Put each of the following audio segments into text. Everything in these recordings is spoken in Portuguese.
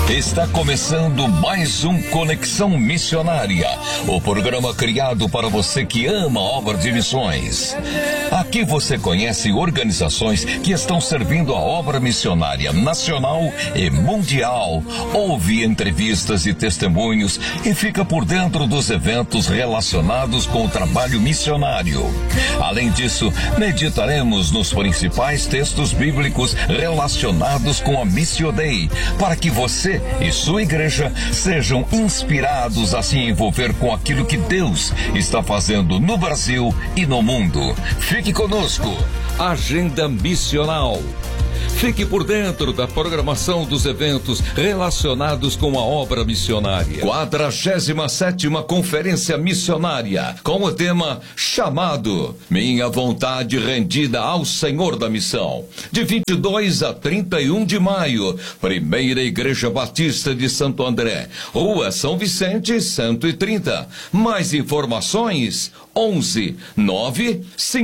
Está começando mais um Conexão Missionária, o programa criado para você que ama a obra de missões. Aqui você conhece organizações que estão servindo a obra missionária nacional e mundial, ouve entrevistas e testemunhos e fica por dentro dos eventos relacionados com o trabalho missionário. Além disso, meditaremos nos principais textos bíblicos relacionados com a Missio Dei, para que você e sua igreja sejam inspirados a se envolver com aquilo que Deus está fazendo no Brasil e no mundo. Fique conosco. Agenda Missional. Fique por dentro da programação dos eventos relacionados com a obra missionária. 47ª Conferência Missionária, com o tema Chamado, Minha Vontade Rendida ao Senhor da Missão. De 22 a 31 de maio, Primeira Igreja Batista de Santo André, Rua São Vicente, 130. Mais informações, 11 9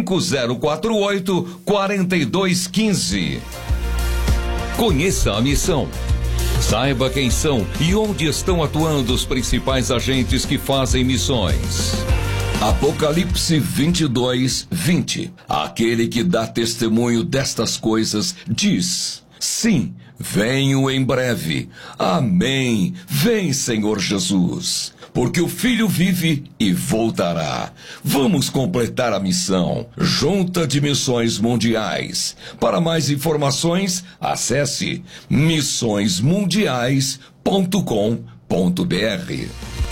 5048 4215. Conheça a missão. Saiba quem são e onde estão atuando os principais agentes que fazem missões. Apocalipse 22, 20. Aquele que dá testemunho destas coisas diz: sim, venho em breve. Amém. Vem, Senhor Jesus. Porque o Filho vive e voltará. Vamos completar a missão. Junta de Missões Mundiais. Para mais informações, acesse missõesmundiais.com.br.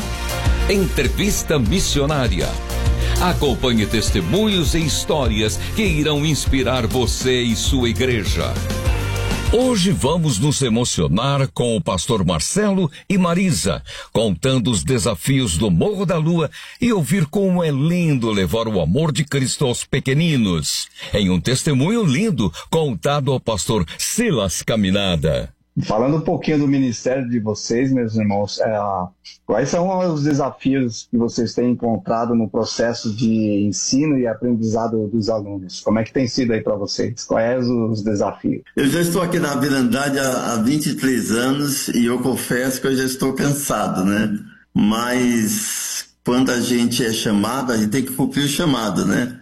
Entrevista Missionária. Acompanhe testemunhos e histórias que irão inspirar você e sua igreja. Hoje vamos nos emocionar com o pastor Marcelo e Marisa, contando os desafios do Morro da Lua e ouvir como é lindo levar o amor de Cristo aos pequeninos. Em um testemunho lindo contado ao pastor Silas Caminada. Falando um pouquinho do ministério de vocês, meus irmãos, quais são os desafios que vocês têm encontrado no processo de ensino e aprendizado dos alunos? Como é que tem sido aí para vocês? Quais os desafios? Eu já estou aqui na Virandade há 23 anos e eu confesso que eu já estou cansado, né? Mas quando a gente é chamado, a gente tem que cumprir o chamado, né?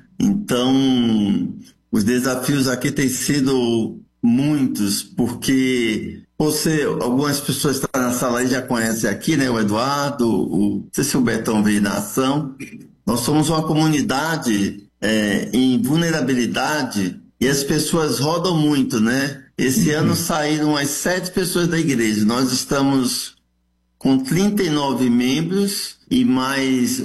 Então, os desafios aqui têm sido muitos, porque algumas pessoas que estão na sala aí já conhecem aqui, né? O Eduardo, não sei se o Betão veio na ação. Nós somos uma comunidade em vulnerabilidade e as pessoas rodam muito, né? Esse ano saíram umas 7 pessoas da igreja. Nós estamos com 39 membros e mais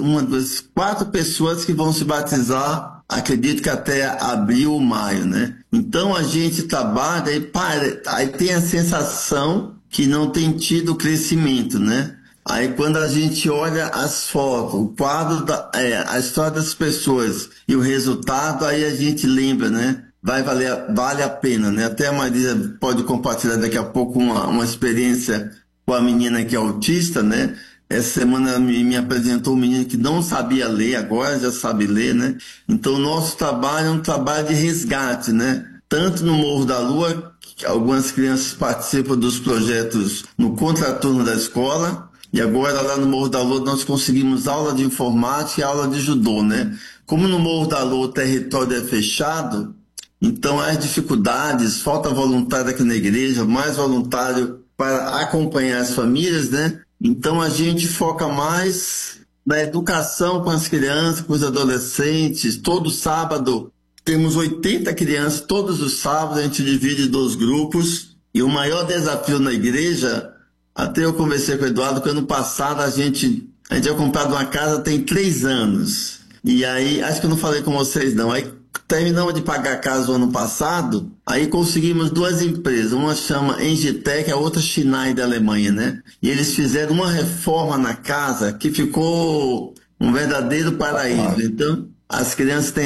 4 pessoas que vão se batizar, acredito que até abril ou maio, né? Então a gente trabalha aí tem a sensação que não tem tido crescimento, né? Aí quando a gente olha as fotos, o quadro, a história das pessoas e o resultado, aí a gente lembra, né? Vale a pena, né? Até a Maria pode compartilhar daqui a pouco uma experiência com a menina que é autista, né? Essa semana me apresentou um menino que não sabia ler, agora já sabe ler, né? Então o nosso trabalho é um trabalho de resgate, né? Tanto no Morro da Lua, que algumas crianças participam dos projetos no contraturno da escola, e agora lá no Morro da Lua nós conseguimos aula de informática e aula de judô, né? Como no Morro da Lua o território é fechado, então há dificuldades, falta voluntário aqui na igreja, mais voluntário para acompanhar as famílias, né? Então a gente foca mais na educação com as crianças, com os adolescentes. Todo sábado temos 80 crianças, todos os sábados a gente divide em 2 grupos. E o maior desafio na igreja, até eu conversei com o Eduardo, que ano passado a gente tinha comprado uma casa tem 3 anos. E aí, acho que eu não falei com vocês não, aí terminamos de pagar a casa no ano passado, aí conseguimos 2 empresas, uma chama Engitec, a outra Schneider da Alemanha, né? E eles fizeram uma reforma na casa que ficou um verdadeiro paraíso. Então, as crianças têm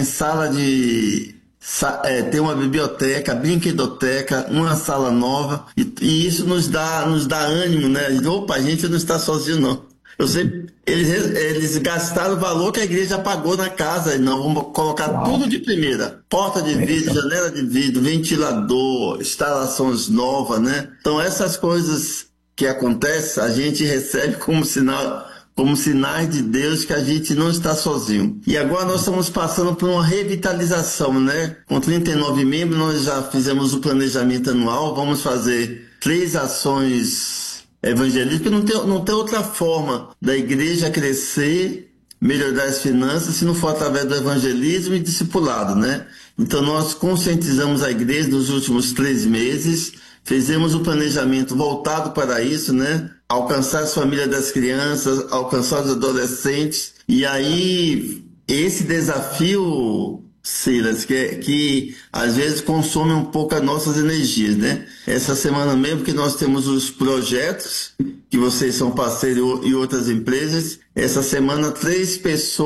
tem uma biblioteca, brinquedoteca, uma sala nova, e isso nos dá ânimo, né? Opa, a gente não está sozinho não. Eu sei, eles gastaram o valor que a igreja pagou na casa. E não, vamos colocar tudo de primeira. Porta de vidro, janela de vidro, ventilador, instalações novas, né? Então essas coisas que acontece, a gente recebe como sinais de Deus que a gente não está sozinho. E agora nós estamos passando por uma revitalização, né? Com 39 membros, nós já fizemos o planejamento anual, vamos fazer 3 ações evangelísticas. Não tem outra forma da igreja crescer, melhorar as finanças, se não for através do evangelismo e discipulado, né? Então nós conscientizamos a igreja nos últimos 3 meses, fizemos o planejamento voltado para isso, né? Alcançar as famílias das crianças, alcançar os adolescentes. E aí, esse desafio, Silas, que às vezes consome um pouco as nossas energias, né? Essa semana mesmo que nós temos os projetos, que vocês são parceiros e outras empresas, essa semana 3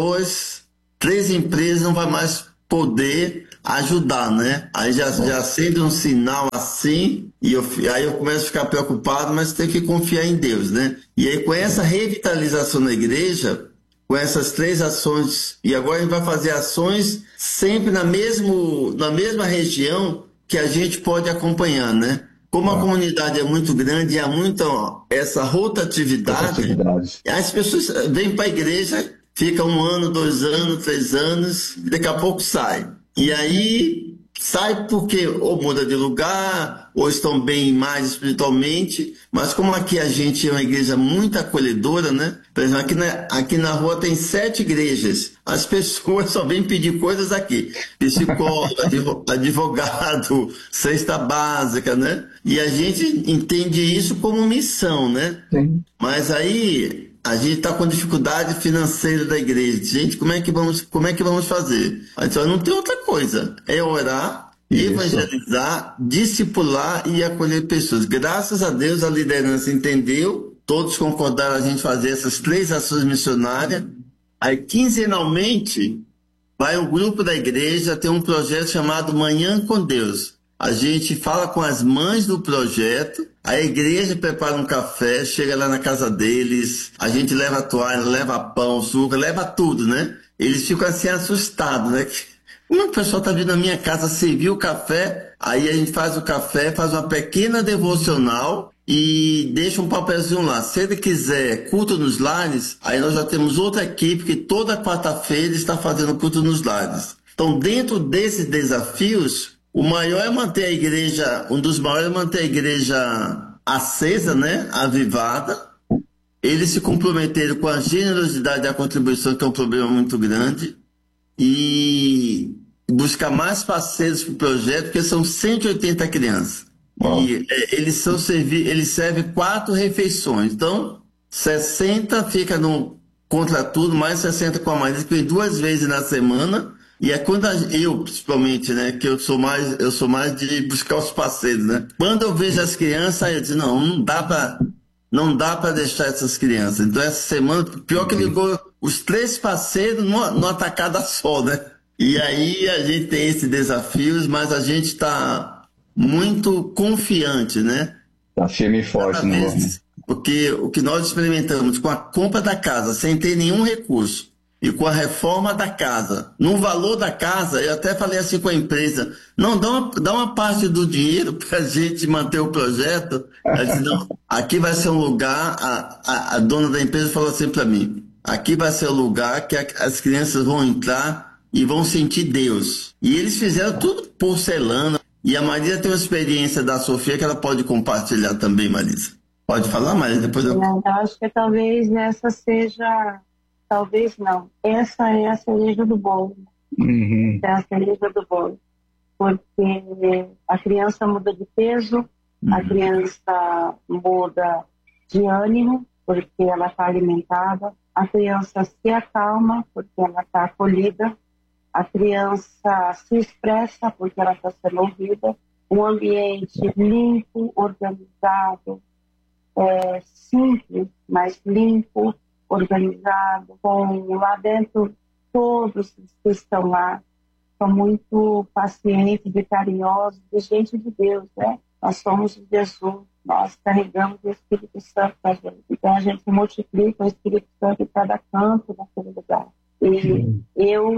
empresas não vai mais poder ajudar, né? Aí já acende um sinal assim, aí eu começo a ficar preocupado, mas tem que confiar em Deus, né? E aí com essa revitalização na igreja, com essas 3 ações, e agora a gente vai fazer ações sempre na mesma região que a gente pode acompanhar, né? Como a comunidade é muito grande e há muita essa rotatividade, as pessoas vêm para a igreja, ficam 1 ano, 2 anos, 3 anos, e daqui a pouco saem. E aí sai porque ou muda de lugar, ou estão bem mais espiritualmente, mas como aqui a gente é uma igreja muito acolhedora, né? Por exemplo, aqui na rua tem 7 igrejas, as pessoas só vêm pedir coisas aqui, psicólogo, advogado, cesta básica, né? E a gente entende isso como missão, né? Sim. Mas aí a gente está com dificuldade financeira da igreja. Gente, como é que vamos fazer? Então não tem outra coisa. É orar, evangelizar, discipular e acolher pessoas. Graças a Deus a liderança entendeu, todos concordaram a gente fazer essas 3 ações missionárias. Aí quinzenalmente vai um grupo da igreja, tem um projeto chamado Manhã com Deus. A gente fala com as mães do projeto, a igreja prepara um café, chega lá na casa deles, a gente leva toalha, leva pão, suco, leva tudo, né? Eles ficam assim assustados, né? Como o pessoal tá vindo na minha casa servir o café, aí a gente faz o café, faz uma pequena devocional e deixa um papelzinho lá. Se ele quiser culto nos lares, aí nós já temos outra equipe que toda quarta-feira está fazendo culto nos lares. Então, dentro desses desafios, o maior é manter a igreja, um dos maiores é manter a igreja acesa, né? Avivada. Eles se comprometeram com a generosidade e a contribuição, que é um problema muito grande, e buscar mais parceiros para o projeto, porque são 180 crianças. Bom. E eles servem 4 refeições. Então, 60 fica contra tudo, mais 60 com a Marisa, que vem 2 vezes na semana. E é quando eu, principalmente, né, que eu sou mais de buscar os parceiros, né? Quando eu vejo as crianças, eu digo, não dá para deixar essas crianças. Então essa semana, pior que ligou os 3 parceiros numa tacada só, né? E aí a gente tem esses desafios, mas a gente está muito confiante, né? Tá firme e forte, né? Porque o que nós experimentamos com a compra da casa, sem ter nenhum recurso, e com a reforma da casa, no valor da casa, eu até falei assim com a empresa, não, dá uma parte do dinheiro para a gente manter o projeto. Ela disse, não, aqui vai ser um lugar, a dona da empresa falou assim para mim, aqui vai ser o lugar que as crianças vão entrar e vão sentir Deus. E eles fizeram tudo porcelana, e a Marisa tem uma experiência da Sofia que ela pode compartilhar também, Marisa. Pode falar, Marisa? Depois eu acho que talvez essa seja... Talvez não. Essa é a cereja do bolo. Uhum. É a cereja do bolo. Porque a criança muda de peso, a criança muda de ânimo, porque ela está alimentada, a criança se acalma, porque ela está acolhida, a criança se expressa, porque ela está sendo ouvida, um ambiente limpo, organizado, simples, mas limpo, organizado, com lá dentro todos que estão lá são muito pacientes e carinhosos, de gente de Deus, né? Nós somos de Jesus, nós carregamos o Espírito Santo com a gente, então a gente multiplica o Espírito Santo em cada canto daquele lugar. E eu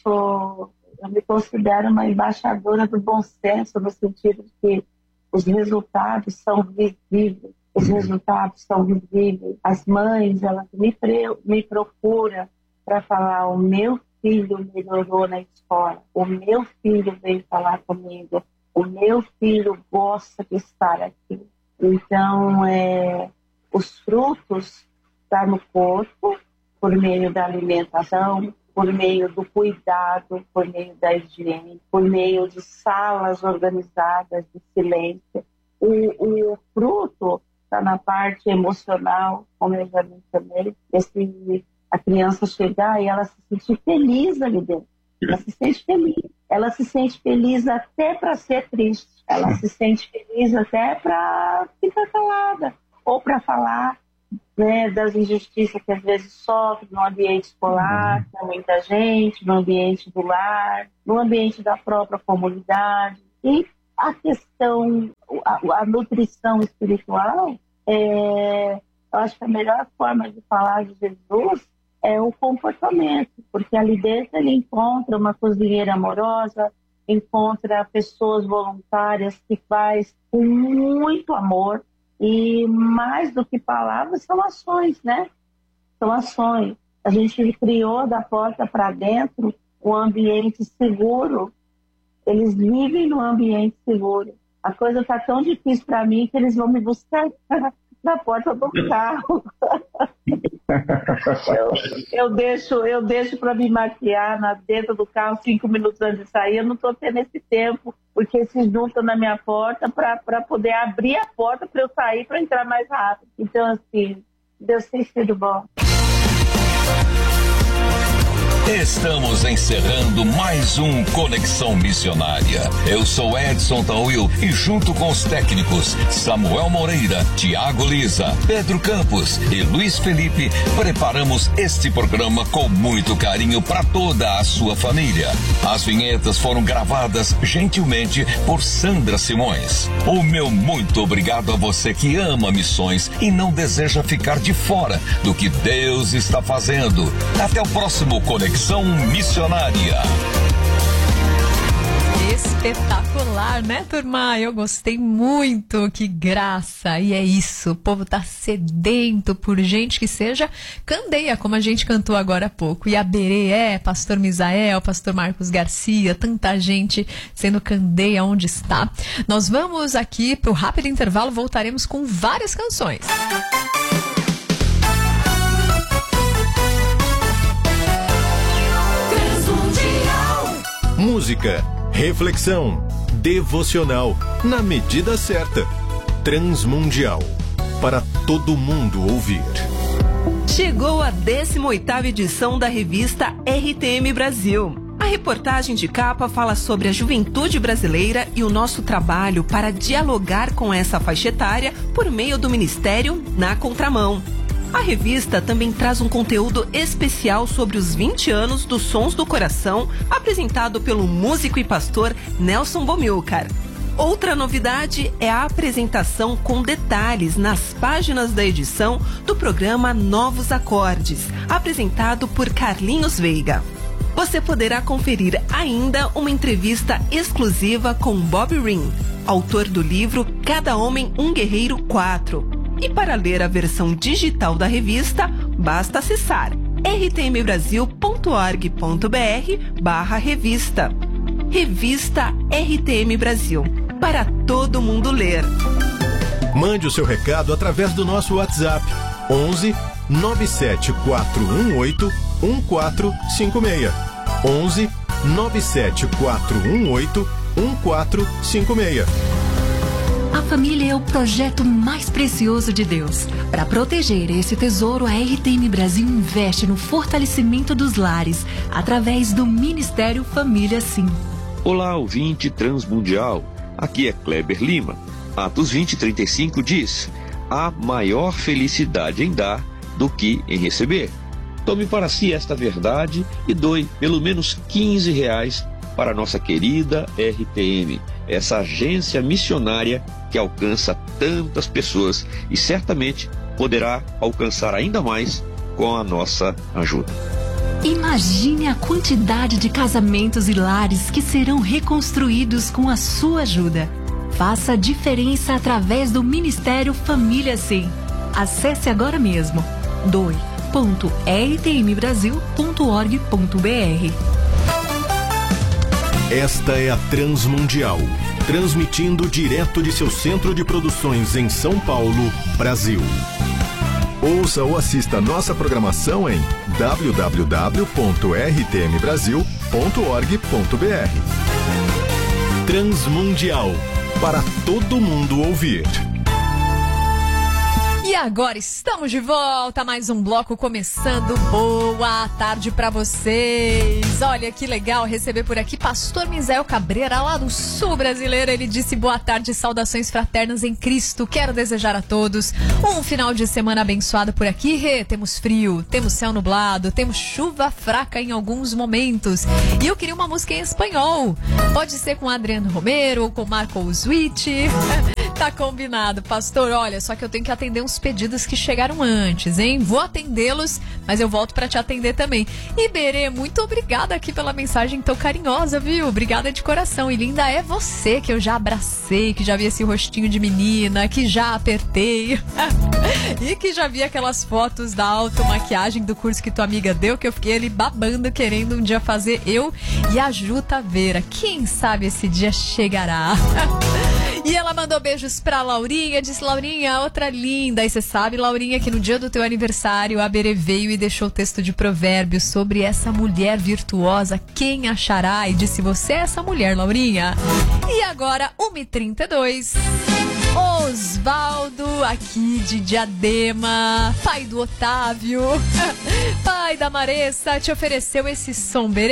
me considero uma embaixadora do bom senso, no sentido de que os resultados são visíveis. os resultados são visíveis. As mães, elas me procuram para falar: o meu filho melhorou na escola, o meu filho veio falar comigo, o meu filho gosta de estar aqui. Então, os frutos estão no corpo, por meio da alimentação, por meio do cuidado, por meio da higiene, por meio de salas organizadas de silêncio. O fruto está na parte emocional, como eu já mencionei, a criança chegar e ela se sentir feliz ali dentro. Ela se sente feliz. Ela se sente feliz até para ser triste. Ela se sente feliz até para ficar calada ou para falar, né, das injustiças que às vezes sofre no ambiente escolar, com muita gente, no ambiente do lar, no ambiente da própria comunidade. E a questão, a nutrição espiritual, eu acho que a melhor forma de falar de Jesus é o comportamento, porque ali dentro ele encontra uma cozinheira amorosa, encontra pessoas voluntárias que faz com muito amor, e mais do que palavras são ações, né? São ações. A gente criou da porta para dentro um ambiente seguro. Eles vivem no ambiente seguro. A coisa está tão difícil para mim que eles vão me buscar na porta do carro. eu deixo para me maquiar dentro do carro 5 minutos antes de sair. Eu não estou tendo esse tempo, porque se juntam na minha porta para poder abrir a porta para eu sair, para entrar mais rápido. Então, assim, Deus tem sido bom. Estamos encerrando mais um Conexão Missionária. Eu sou Edson Tauil e junto com os técnicos Samuel Moreira, Tiago Lisa, Pedro Campos e Luiz Felipe, preparamos este programa com muito carinho para toda a sua família. As vinhetas foram gravadas gentilmente por Sandra Simões. O meu muito obrigado a você que ama missões e não deseja ficar de fora do que Deus está fazendo. Até o próximo Conexão Missionária. Espetacular, né, turma? Eu gostei muito, que graça. E é isso, o povo tá sedento por gente que seja candeia, como a gente cantou agora há pouco. E a Berê pastor Misael, pastor Marcos Garcia, tanta gente sendo candeia onde está. Nós vamos aqui pro rápido intervalo, voltaremos com várias canções. Música, reflexão, devocional, na medida certa. Transmundial, para todo mundo ouvir. Chegou a 18ª edição da revista RTM Brasil. A reportagem de capa fala sobre a juventude brasileira e o nosso trabalho para dialogar com essa faixa etária por meio do Ministério Na Contramão. A revista também traz um conteúdo especial sobre os 20 anos dos Sons do Coração, apresentado pelo músico e pastor Nelson Bomilcar. Outra novidade é a apresentação com detalhes nas páginas da edição do programa Novos Acordes, apresentado por Carlinhos Veiga. Você poderá conferir ainda uma entrevista exclusiva com Bob Ring, autor do livro Cada Homem um Guerreiro 4. E para ler a versão digital da revista, basta acessar rtmbrasil.org.br/revista. Revista RTM Brasil, para todo mundo ler. Mande o seu recado através do nosso WhatsApp 11 97418 1456. 11 97418 1456. A família é o projeto mais precioso de Deus. Para proteger esse tesouro, a RTM Brasil investe no fortalecimento dos lares, através do Ministério Família Sim. Olá, ouvinte transmundial. Aqui é Kleber Lima. Atos 20:35 diz: há maior felicidade em dar do que em receber. Tome para si esta verdade e doe pelo menos R$15 para a nossa querida RTM, essa agência missionária que alcança tantas pessoas e certamente poderá alcançar ainda mais com a nossa ajuda. Imagine a quantidade de casamentos e lares que serão reconstruídos com a sua ajuda. Faça a diferença através do Ministério Família Sim. Acesse agora mesmo doe.rtmbrasil.org.br. Esta é a Transmundial, transmitindo direto de seu centro de produções em São Paulo, Brasil. Ouça ou assista nossa programação em www.rtmbrasil.org.br. Transmundial, para todo mundo ouvir. E agora estamos de volta, mais um bloco começando. Boa tarde pra vocês. Olha que legal receber por aqui Pastor Misael Cabreira, lá do sul brasileiro. Ele disse boa tarde, saudações fraternas em Cristo. Quero desejar a todos um final de semana abençoado por aqui. Temos frio, temos céu nublado, temos chuva fraca em alguns momentos. E eu queria uma música em espanhol. Pode ser com Adriano Romero ou com Marco Witt. Tá combinado, pastor. Olha, só que eu tenho que atender uns pedidos que chegaram antes, hein? Vou atendê-los, mas eu volto pra te atender também. Iberê, muito obrigada aqui pela mensagem tão carinhosa, viu? Obrigada de coração. E linda é você, que eu já abracei, que já vi esse rostinho de menina, que já apertei e que já vi aquelas fotos da automaquiagem do curso que tua amiga deu, que eu fiquei ali babando, querendo um dia fazer eu e a Ju Taveira. Quem sabe esse dia chegará. E ela mandou beijos pra Laurinha, disse: Laurinha, outra linda. E você sabe, Laurinha, que no dia do teu aniversário a Berê veio e deixou o texto de Provérbios sobre essa mulher virtuosa, quem achará? E disse: você é essa mulher, Laurinha. E agora, 1h32. Osvaldo, aqui de Diadema, pai do Otávio, pai da Maressa, te ofereceu esse som, Berê.